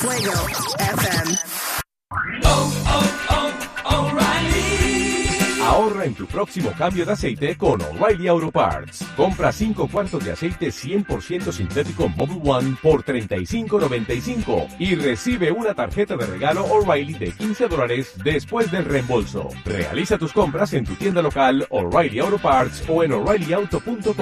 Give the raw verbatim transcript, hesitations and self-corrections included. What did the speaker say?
Fuego F M. Oh, oh, oh, O'Reilly. Ahorra en tu próximo cambio de aceite con O'Reilly Auto Parts. Compra cinco cuartos de aceite cien por ciento sintético Mobil One por treinta y cinco noventa y cinco y recibe una tarjeta de regalo O'Reilly de quince dólares después del reembolso. Realiza tus compras en tu tienda local O'Reilly Auto Parts o en O'Reilly Auto punto com.